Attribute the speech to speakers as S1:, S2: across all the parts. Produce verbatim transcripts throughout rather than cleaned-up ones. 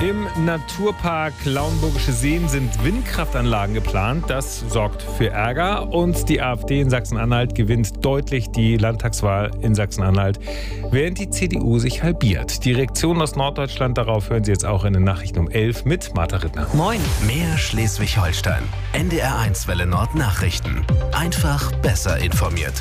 S1: Im Naturpark Lauenburgische Seen sind Windkraftanlagen geplant. Das sorgt für Ärger. Und die AfD in Sachsen-Anhalt gewinnt deutlich die Landtagswahl in Sachsen-Anhalt, während die C D U sich halbiert. Die Reaktionen aus Norddeutschland darauf hören Sie jetzt auch in den Nachrichten um elf mit Martha Rittner.
S2: Moin. Mehr Schleswig-Holstein. N D R eins Welle Nord Nachrichten. Einfach besser informiert.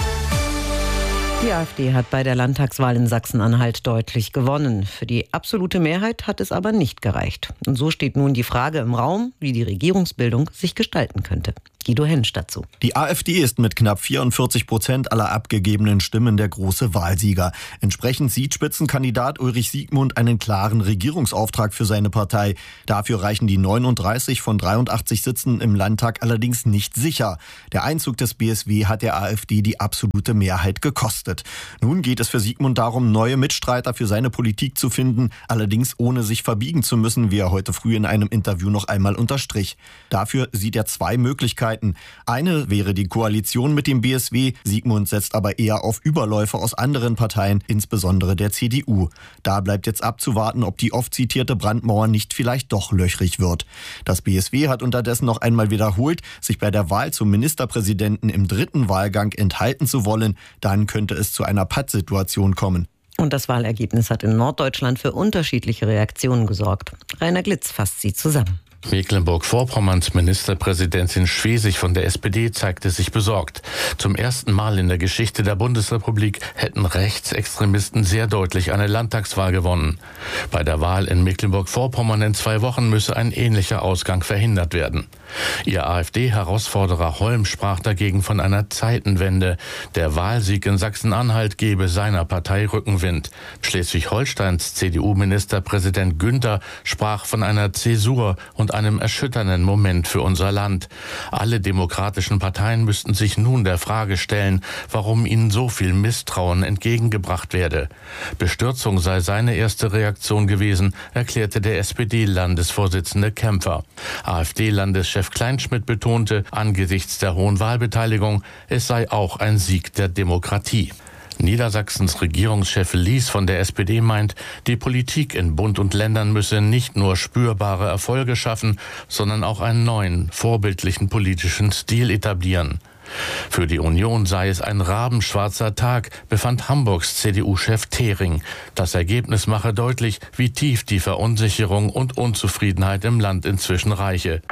S3: Die AfD hat bei der Landtagswahl in Sachsen-Anhalt deutlich gewonnen. Für die absolute Mehrheit hat es aber nicht gereicht. Und so steht nun die Frage im Raum, wie die Regierungsbildung sich gestalten könnte. Guido Hensch dazu.
S4: Die AfD ist mit knapp vierundvierzig Prozent aller abgegebenen Stimmen der große Wahlsieger. Entsprechend sieht Spitzenkandidat Ulrich Siegmund einen klaren Regierungsauftrag für seine Partei. Dafür reichen die neununddreißig von dreiundachtzig Sitzen im Landtag allerdings nicht sicher. Der Einzug des B S W hat der AfD die absolute Mehrheit gekostet. Nun geht es für Siegmund darum, neue Mitstreiter für seine Politik zu finden, allerdings ohne sich verbiegen zu müssen, wie er heute früh in einem Interview noch einmal unterstrich. Dafür sieht er zwei Möglichkeiten. Eine wäre die Koalition mit dem B S W. Siegmund setzt aber eher auf Überläufer aus anderen Parteien, insbesondere der C D U. Da bleibt jetzt abzuwarten, ob die oft zitierte Brandmauer nicht vielleicht doch löchrig wird. Das B S W hat unterdessen noch einmal wiederholt, sich bei der Wahl zum Ministerpräsidenten im dritten Wahlgang enthalten zu wollen. Dann könnte es zu einer Pattsituation kommen.
S3: Und das Wahlergebnis hat in Norddeutschland für unterschiedliche Reaktionen gesorgt. Rainer Glitz fasst sie zusammen.
S5: Mecklenburg-Vorpommerns Ministerpräsidentin Schwesig von der S P D zeigte sich besorgt. Zum ersten Mal in der Geschichte der Bundesrepublik hätten Rechtsextremisten sehr deutlich eine Landtagswahl gewonnen. Bei der Wahl in Mecklenburg-Vorpommern in zwei Wochen müsse ein ähnlicher Ausgang verhindert werden. Ihr AfD-Herausforderer Holm sprach dagegen von einer Zeitenwende. Der Wahlsieg in Sachsen-Anhalt gebe seiner Partei Rückenwind. Schleswig-Holsteins C D U-Ministerpräsident Günther sprach von einer Zäsur und einem erschütternden Moment für unser Land. Alle demokratischen Parteien müssten sich nun der Frage stellen, warum ihnen so viel Misstrauen entgegengebracht werde. Bestürzung sei seine erste Reaktion gewesen, erklärte der S P D-Landesvorsitzende Kämpfer. AfD-Landeschef Kleinschmidt betonte, angesichts der hohen Wahlbeteiligung, es sei auch ein Sieg der Demokratie. Niedersachsens Regierungschef Lies von der S P D meint, die Politik in Bund und Ländern müsse nicht nur spürbare Erfolge schaffen, sondern auch einen neuen, vorbildlichen politischen Stil etablieren. Für die Union sei es ein rabenschwarzer Tag, befand Hamburgs C D U-Chef Thering. Das Ergebnis mache deutlich, wie tief die Verunsicherung und Unzufriedenheit im Land inzwischen reiche.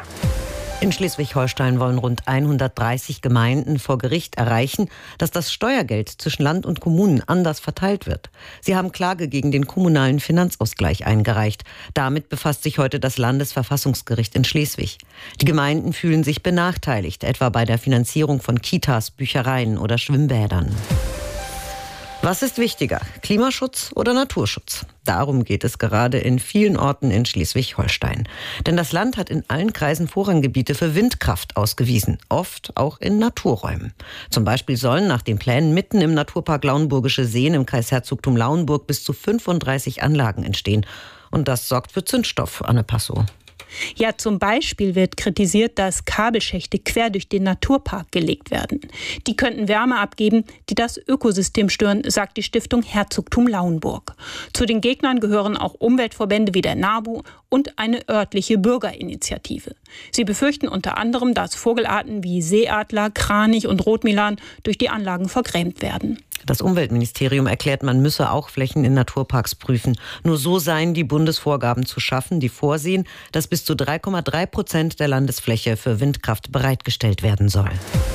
S3: In Schleswig-Holstein wollen rund hundertdreißig Gemeinden vor Gericht erreichen, dass das Steuergeld zwischen Land und Kommunen anders verteilt wird. Sie haben Klage gegen den kommunalen Finanzausgleich eingereicht. Damit befasst sich heute das Landesverfassungsgericht in Schleswig. Die Gemeinden fühlen sich benachteiligt, etwa bei der Finanzierung von Kitas, Büchereien oder Schwimmbädern. Was ist wichtiger, Klimaschutz oder Naturschutz? Darum geht es gerade in vielen Orten in Schleswig-Holstein. Denn das Land hat in allen Kreisen Vorranggebiete für Windkraft ausgewiesen, oft auch in Naturräumen. Zum Beispiel sollen nach den Plänen mitten im Naturpark Lauenburgische Seen im Kreisherzogtum Lauenburg bis zu fünfunddreißig Anlagen entstehen. Und das sorgt für Zündstoff, Anne Passow.
S6: Ja, zum Beispiel wird kritisiert, dass Kabelschächte quer durch den Naturpark gelegt werden. Die könnten Wärme abgeben, die das Ökosystem stören, sagt die Stiftung Herzogtum Lauenburg. Zu den Gegnern gehören auch Umweltverbände wie der NABU und eine örtliche Bürgerinitiative. Sie befürchten unter anderem, dass Vogelarten wie Seeadler, Kranich und Rotmilan durch die Anlagen vergrämt werden.
S3: Das Umweltministerium erklärt, man müsse auch Flächen in Naturparks prüfen. Nur so seien die Bundesvorgaben zu schaffen, die vorsehen, dass bis zu drei Komma drei Prozent der Landesfläche für Windkraft bereitgestellt werden soll.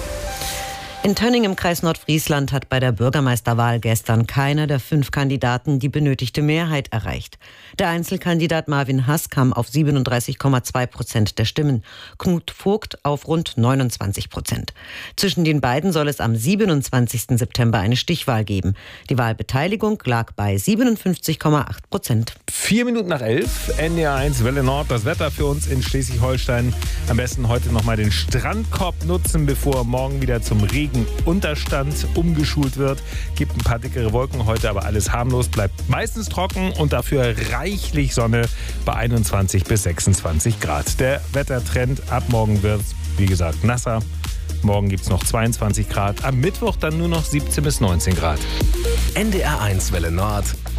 S3: In Tönning im Kreis Nordfriesland hat bei der Bürgermeisterwahl gestern keiner der fünf Kandidaten die benötigte Mehrheit erreicht. Der Einzelkandidat Marvin Hass kam auf siebenunddreißig Komma zwei Prozent der Stimmen, Knut Vogt auf rund neunundzwanzig Prozent. Zwischen den beiden soll es am siebenundzwanzigsten September eine Stichwahl geben. Die Wahlbeteiligung lag bei siebenundfünfzig Komma acht Prozent.
S1: Vier Minuten nach elf, N D R eins Welle Nord, das Wetter für uns in Schleswig-Holstein. Am besten heute nochmal den Strandkorb nutzen, bevor morgen wieder zum Regenunterstand umgeschult wird. Gibt ein paar dickere Wolken heute, aber alles harmlos, bleibt meistens trocken und dafür reichlich Sonne bei einundzwanzig bis sechsundzwanzig Grad. Der Wettertrend, ab morgen wird es, wie gesagt, nasser. Morgen gibt es noch zweiundzwanzig Grad, am Mittwoch dann nur noch siebzehn bis neunzehn Grad.
S2: N D R eins Welle Nord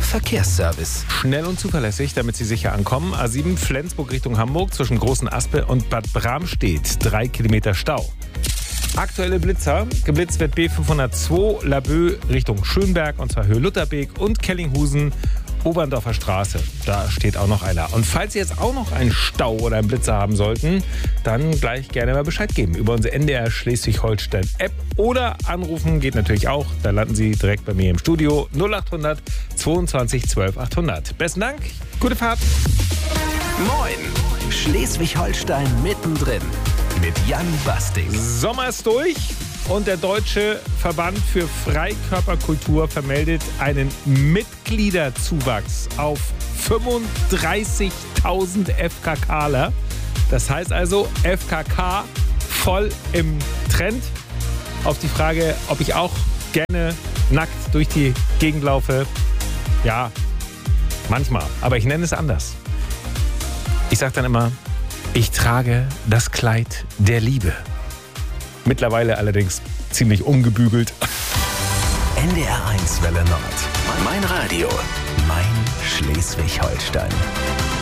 S2: Verkehrsservice.
S1: Schnell und zuverlässig, damit Sie sicher ankommen. A sieben Flensburg Richtung Hamburg zwischen Großen Aspe und Bad Bramstedt. Drei Kilometer Stau. Aktuelle Blitzer. Geblitzt wird B fünfhundertzwei Laboe Richtung Schönberg, und zwar Höhe Lutherbeek und Kellinghusen, Oberndorfer Straße. Da steht auch noch einer. Und falls Sie jetzt auch noch einen Stau oder einen Blitzer haben sollten, dann gleich gerne mal Bescheid geben. Über unsere N D R Schleswig-Holstein App oder anrufen geht natürlich auch. Da landen Sie direkt bei mir im Studio. null achthundert zweiundzwanzig zwölf achthundert. Besten Dank. Gute Fahrt.
S2: Moin. Schleswig-Holstein mittendrin. Mit Jan Basting.
S1: Sommer ist durch und der Deutsche Verband für Freikörperkultur vermeldet einen Mitgliederzuwachs auf fünfunddreißigtausend FKKler. Das heißt also F K K voll im Trend. Auf die Frage, ob ich auch gerne nackt durch die Gegend laufe. Ja, manchmal. Aber ich nenne es anders. Ich sage dann immer, ich trage das Kleid der Liebe. Mittlerweile allerdings ziemlich umgebügelt.
S2: N D R eins Welle Nord. Mein Radio. Mein Schleswig-Holstein.